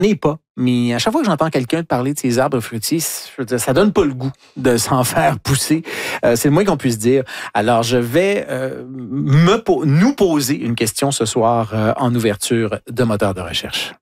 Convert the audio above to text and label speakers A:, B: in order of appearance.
A: n'est pas. Mais à chaque fois que j'entends quelqu'un parler de ces arbres fruitiers, je veux dire, ça donne pas le goût de s'en faire pousser. C'est le moins qu'on puisse dire. Alors, je vais nous poser une question ce soir en ouverture de moteur de recherche.